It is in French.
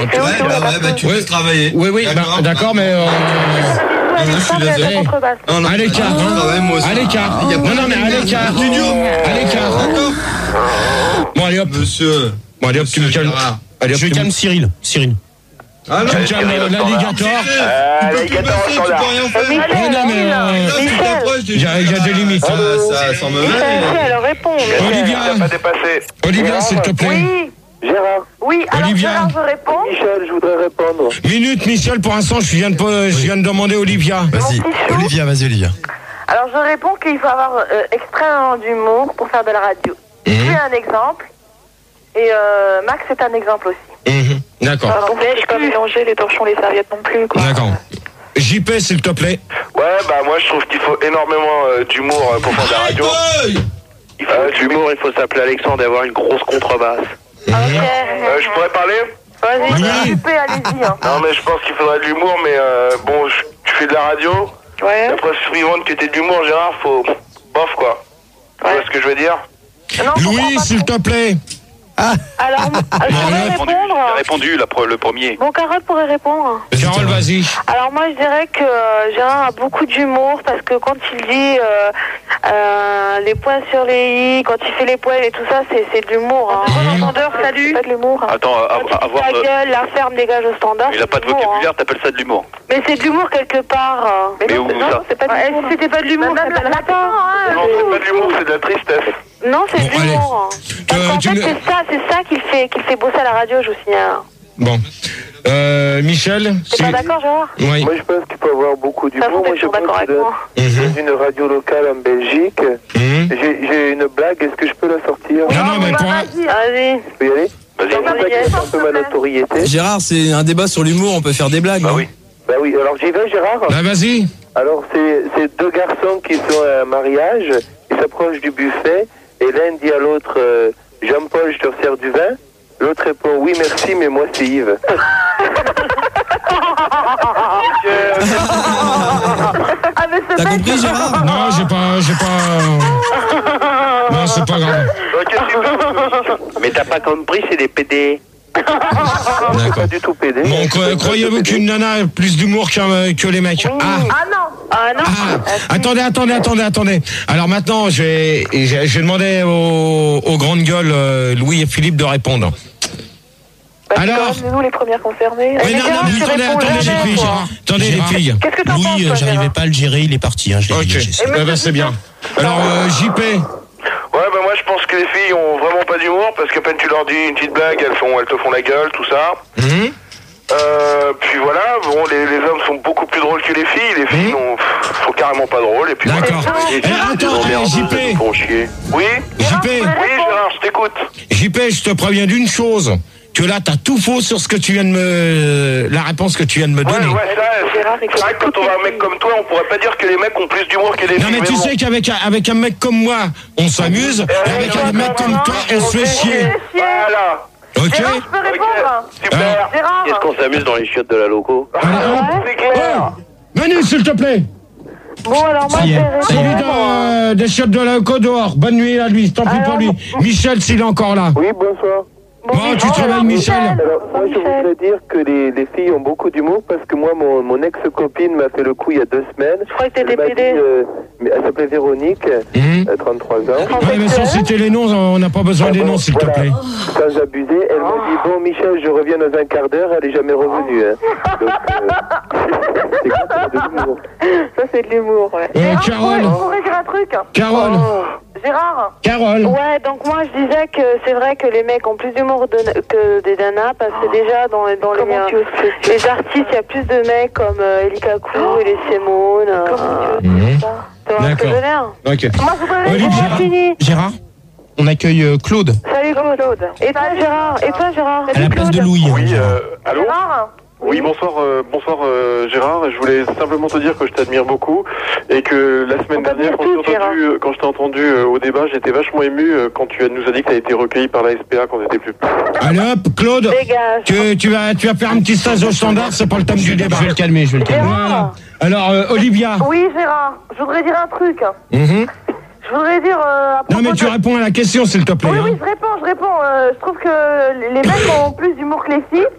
tu laisses travailler. Oui, d'accord, mais... je suis désolé. À l'écart, à l'écart. Non, mais à l'écart. À l'écart. Bon, allez hop. Monsieur. Bon, allez hop, tu me calmes. Je calme Cyril. Ah non, tu calmes l'alligator. L'alligator au standard. Non, mais... Il y a des limites. Ça s'en me va. Elle répond. Olivia, s'il te plaît. Oui. Gérard. Oui, alors Olivia. Gérard, je réponds. Michel, je voudrais répondre. Minute, Michel, pour l'instant, je viens de demander Olivia. Vas-y, Olivia. Alors je réponds qu'il faut avoir extrêmement d'humour pour faire de la radio. Je suis un exemple. Et Max est un exemple aussi. D'accord. Donc je peux pas mélanger les torchons, les serviettes non plus. Quoi. D'accord. JP, s'il te plaît. Ouais, moi je trouve qu'il faut énormément d'humour pour faire de la radio. L'humour, il faut s'appeler Alexandre et avoir une grosse contrebasse. Je pourrais parler? Vas-y, JP, allez-y. Hein. Non, mais je pense qu'il faudrait de l'humour, mais bon, tu fais de la radio. Ouais. La preuve suivante que t'es de l'humour, Gérard, faut... bof, quoi. Tu vois ce que je veux dire? Non, Louis, s'il te plaît. Alors, je pourrais répondre. J'ai répondu le premier. Bon, Carole pourrait répondre. Carole, vas-y. Alors moi, je dirais que Gérard a beaucoup d'humour parce que quand il dit les points sur les i, quand il fait les poils et tout ça, c'est de l'humour. Hein. Standard, salut. C'est pas de l'humour. Attends, avoir... Ta gueule, la ferme dégage au standard. Il a pas de vocabulaire, t'appelles ça de l'humour. Mais c'est de l'humour quelque part. Mais où ça? C'est pas de l'humour. C'était pas de l'humour, ça s'appelle pas. Non, c'est pas de l'humour, c'est de la tristesse. Non, c'est de l'humour. Parce qu'en fait, c'est ça qui fait bosser à la radio, je vous signale. Bon. Michel. T'es pas d'accord, Gérard? Oui. Moi, je pense qu'il faut avoir beaucoup d'humour. Moi, je pense que dans une radio locale en Belgique, j'ai une blague. Est-ce que je peux la sortir? Non, mais pour... Vas-y. Je peux y aller? C'est un peu ma notoriété. Gérard, c'est un débat sur l'humour, on peut faire des blagues. Bah oui. Bah oui, alors j'y vais, Gérard. Bah vas-y. Alors, c'est deux garçons qui sont à un mariage, ils s'approchent du buffet, et l'un dit à l'autre, Jean-Paul, je te resserre du vin. L'autre répond, oui, merci, mais moi, c'est Yves. T'as compris, Gérard? Non, j'ai pas... Non, c'est pas grave. Mais t'as pas compris, c'est des PD. D'accord. Pas du tout PD. Bon, croyez-vous qu'une nana a plus d'humour que les mecs? Attendez. Alors maintenant, je vais demander aux grandes gueules, Louis et Philippe, de répondre. Alors, nous les premières concernées. oui, attendez les filles. Qu'est-ce que t'en penses, Louis, j'arrivais pas à le gérer, il est parti. Je l'ai dégagé. C'est bien. Alors, JP. Ouais, moi je pense que les filles ont vraiment pas d'humour parce qu'à peine tu leur dis une petite blague, elles te font la gueule, tout ça. Puis voilà, bon, les hommes sont beaucoup plus drôles que les filles. Les filles sont carrément pas drôles. Et puis d'accord. Attends, JP. Oui. JP. Oui, Gérard, je t'écoute. JP, je te préviens d'une chose. Que là, t'as tout faux sur ce que tu viens de la réponse que tu viens de me donner. Ouais, c'est vrai que quand on a un mec comme toi, on pourrait pas dire que les mecs ont plus d'humour que les filles. Non, mais tu sais qu'avec un mec comme moi, on s'amuse, et avec un mec comme toi, on se fait chier. Voilà. Ok. Gérard, je peux répondre? Super. Gérard. Est-ce qu'on s'amuse dans les chiottes de la loco? C'est clair. Manu, s'il te plaît. Bon, alors moi, je vais répondre. Des chiottes de la loco dehors. Bonne nuit à lui, tant pis pour lui. Michel, s'il est encore là. Oui, bonsoir. Bon, tu te réveilles, Michel. Alors, moi, je voudrais dire que les filles ont beaucoup d'humour parce que moi, mon ex-copine m'a fait le coup il y a 2 semaines. Je crois que t'étais Elle m'a pédé. dit, elle s'appelait Véronique, 33 ans. Ouais, mais sans citer les noms, on n'a pas besoin des noms, s'il te plaît. Sans abuser, elle m'a dit, bon, Michel, je reviens dans un quart d'heure, elle est jamais revenue. Hein. Donc, c'est de l'humour. Ça, c'est de l'humour, ouais. Carole. Je pourrais dire un truc. Carole. Gérard. Carole. Ouais, donc moi je disais que c'est vrai que les mecs ont plus d'humour que des nanas parce que déjà dans les artistes il y a plus de mecs comme Eli Kaku et les Simone. Ça va ce que je veux dire. Ok. Moi je voudrais Olivier. fini. Gérard, on accueille Claude. Salut Claude. Et toi Gérard. À la place de Louis. Oui, allô? Gérard. Oui, bonsoir Gérard. Je voulais simplement te dire que je t'admire beaucoup et que la semaine dernière, quand je t'ai entendu au débat, j'étais vachement ému quand tu nous as dit que tu as été recueilli par la SPA quand tu étais plus petit. Allez hop, Claude, Dégage. tu vas faire un petit stage au standard, c'est pas le thème du débat. Je vais le calmer. Gérard. Alors, Olivia. Oui Gérard, je voudrais dire un truc. Je voudrais dire... non mais tu réponds à la question s'il te plaît. Oui, je réponds. Je trouve que les mecs ont plus d'humour que les filles.